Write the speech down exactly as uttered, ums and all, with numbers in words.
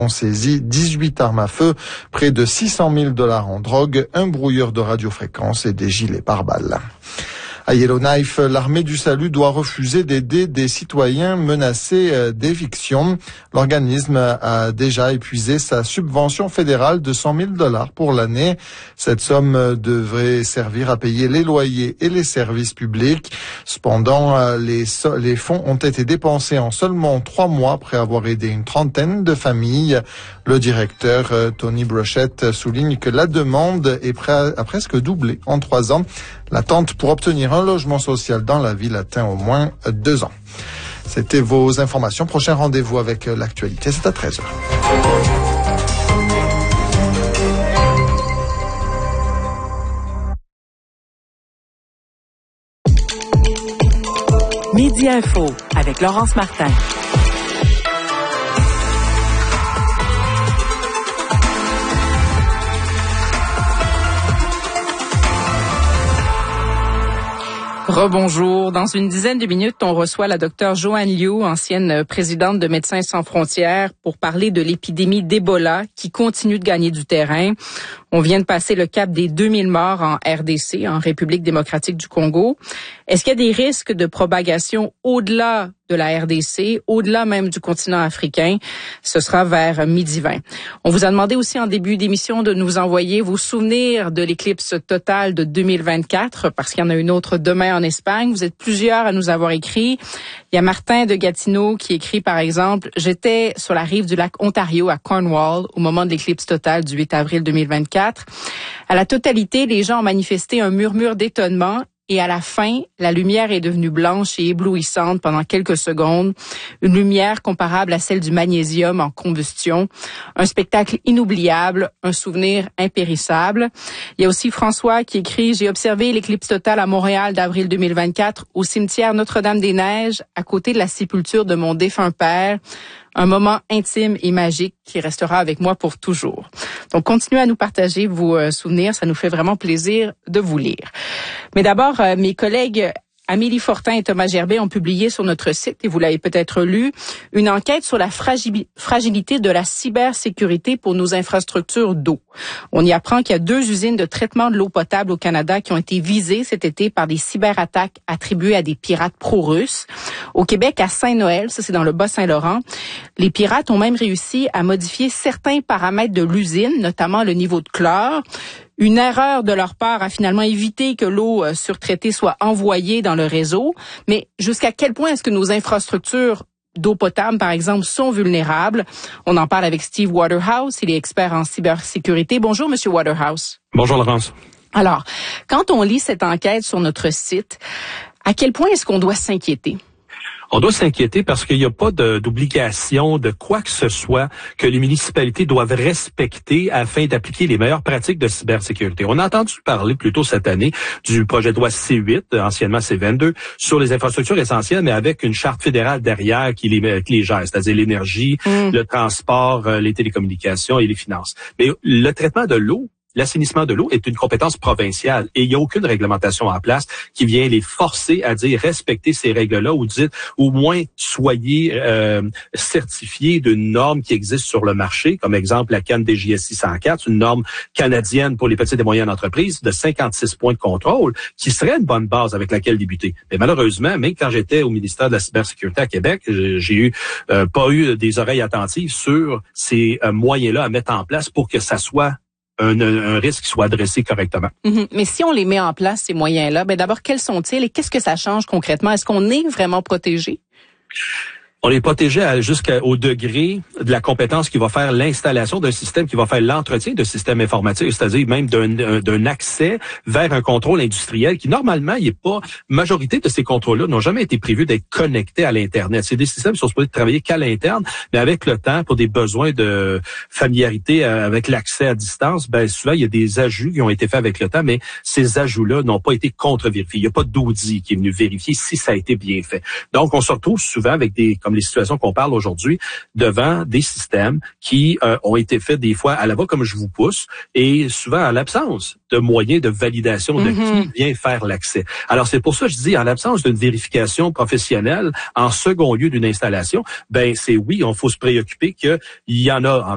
ont saisi dix-huit armes à feu, près de six cent mille dollars en drogue, un brouilleur de radiofréquence et des gilets pare-balles. À Yellowknife, l'armée du salut doit refuser d'aider des citoyens menacés d'éviction. L'organisme a déjà épuisé sa subvention fédérale de cent mille dollars pour l'année. Cette somme devrait servir à payer les loyers et les services publics. Cependant, les, so- les fonds ont été dépensés en seulement trois mois après avoir aidé une trentaine de familles. Le directeur Tony Brochette souligne que la demande est prêt à presque doublé en trois ans. L'attente pour obtenir un logement social dans la ville atteint au moins deux ans. C'était vos informations. Prochain rendez-vous avec l'actualité, c'est à treize heures. Midi Info avec Laurence Martin. Rebonjour. Dans une dizaine de minutes, on reçoit la docteure Joanne Liu, ancienne présidente de Médecins sans frontières, pour parler de l'épidémie d'Ebola qui continue de gagner du terrain. On vient de passer le cap des deux mille morts en R D C, en République démocratique du Congo. Est-ce qu'il y a des risques de propagation au-delà de la R D C, au-delà même du continent africain? Ce sera vers midi vingt. On vous a demandé aussi en début d'émission de nous envoyer vos souvenirs de l'éclipse totale de deux mille vingt-quatre, parce qu'il y en a une autre demain en Espagne. Vous êtes plusieurs à nous avoir écrit. Il y a Martin de Gatineau qui écrit, par exemple, « J'étais sur la rive du lac Ontario à Cornwall au moment de l'éclipse totale du huit avril deux mille vingt-quatre. À la totalité, les gens ont manifesté un murmure d'étonnement. Et à la fin, la lumière est devenue blanche et éblouissante pendant quelques secondes. Une lumière comparable à celle du magnésium en combustion. Un spectacle inoubliable, un souvenir impérissable. » Il y a aussi François qui écrit « J'ai observé l'éclipse totale à Montréal d'avril deux mille vingt-quatre au cimetière Notre-Dame-des-Neiges, à côté de la sépulture de mon défunt père. Un moment intime et magique qui restera avec moi pour toujours. » Donc, continuez à nous partager vos euh, souvenirs. Ça nous fait vraiment plaisir de vous lire. Mais d'abord, euh, mes collègues Amélie Fortin et Thomas Gerbet ont publié sur notre site, et vous l'avez peut-être lu, une enquête sur la fragili- fragilité de la cybersécurité pour nos infrastructures d'eau. On y apprend qu'il y a deux usines de traitement de l'eau potable au Canada qui ont été visées cet été par des cyberattaques attribuées à des pirates pro-russes. Au Québec, à Saint-Noël, ça c'est dans le Bas-Saint-Laurent, les pirates ont même réussi à modifier certains paramètres de l'usine, notamment le niveau de chlore. Une erreur de leur part a finalement évité que l'eau surtraitée soit envoyée dans le réseau. Mais jusqu'à quel point est-ce que nos infrastructures d'eau potable, par exemple, sont vulnérables? On en parle avec Steve Waterhouse. Il est expert en cybersécurité. Bonjour, Monsieur Waterhouse. Bonjour, Laurence. Alors, quand on lit cette enquête sur notre site, à quel point est-ce qu'on doit s'inquiéter? On doit s'inquiéter parce qu'il n'y a pas de, d'obligation de quoi que ce soit que les municipalités doivent respecter afin d'appliquer les meilleures pratiques de cybersécurité. On a entendu parler plus tôt cette année du projet de loi C huit, anciennement C vingt-deux, sur les infrastructures essentielles, mais avec une charte fédérale derrière qui les, qui les gère, c'est-à-dire l'énergie, mmh. le transport, les télécommunications et les finances. Mais le traitement de l'eau, l'assainissement de l'eau est une compétence provinciale et il n'y a aucune réglementation en place qui vient les forcer à dire respectez ces règles-là ou dites au moins soyez euh, certifiés d'une norme qui existe sur le marché, comme exemple la CAN D J S I cent quatre, une norme canadienne pour les petites et moyennes entreprises de cinquante-six points de contrôle qui serait une bonne base avec laquelle débuter. Mais malheureusement, même quand j'étais au ministère de la cybersécurité à Québec, j'ai eu euh, pas eu des oreilles attentives sur ces euh, moyens-là à mettre en place pour que ça soit Un, un risque qui soit adressé correctement. Mm-hmm. Mais si on les met en place, ces moyens-là, ben d'abord, quels sont-ils et qu'est-ce que ça change concrètement? Est-ce qu'on est vraiment protégé? On est protégé jusqu'au degré de la compétence qui va faire l'installation d'un système, qui va faire l'entretien de système informatique, c'est-à-dire même d'un, d'un accès vers un contrôle industriel qui, normalement, il est pas... Majorité de ces contrôles-là n'ont jamais été prévus d'être connectés à l'Internet. C'est des systèmes qui sont supposés travailler qu'à l'interne, mais avec le temps, pour des besoins de familiarité avec l'accès à distance, ben souvent, il y a des ajouts qui ont été faits avec le temps, mais ces ajouts-là n'ont pas été contre-vérifiés. Il n'y a pas d'audit qui est venu vérifier si ça a été bien fait. Donc, on se retrouve souvent avec des... comme les situations qu'on parle aujourd'hui, devant des systèmes qui euh, ont été faits des fois à la va comme je vous pousse et souvent en l'absence de moyens de validation de mm-hmm. qui vient faire l'accès. Alors, c'est pour ça que je dis, en l'absence d'une vérification professionnelle, en second lieu d'une installation, ben c'est oui, on faut se préoccuper qu'il y en a en